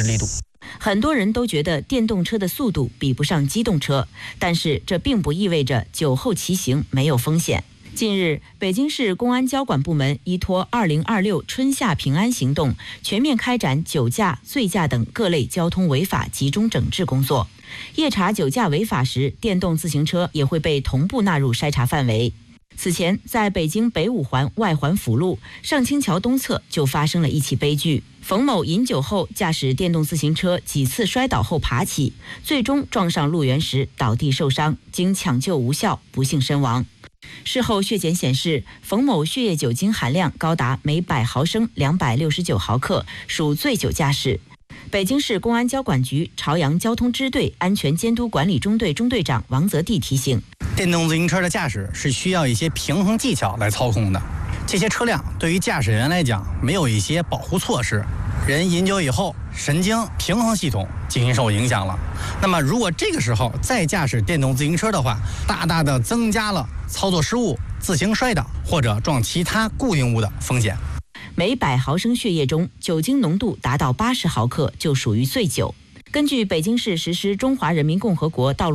力度。 很多人都觉得电动车的速度比不上机动车，但是这并不意味着酒后骑行没有风险。近日，北京市公安交管部门依托2026春夏平安行动，全面开展酒驾、醉驾等各类交通违法集中整治工作。夜查酒驾违法时，电动自行车也会被同步纳入筛查范围。此前，在北京北五环外环辅路上清桥东侧就发生了一起悲剧。冯某饮酒后驾驶电动自行车几次摔倒后爬起，最终撞上路缘时倒地受伤，经抢救无效，不幸身亡。事后血检显示，冯某血液酒精含量高达每100毫升269毫克，属醉酒驾驶。北京市公安交管局朝阳交通支队安全监督管理中队中队长王泽棣提醒， 电动自行车的驾驶是需要一些平衡技巧来操控的。这些车辆对于驾驶人来讲没有一些保护措施，人饮酒以后神经平衡系统进行受影响了。那么如果这个时候再驾驶电动自行车的话，大大的增加了操作失误、自行摔倒或者撞其他固定物的风险。 每100毫升血液中酒精浓度达到80毫克就属于醉酒。根据北京市实施《中华人民共和国道路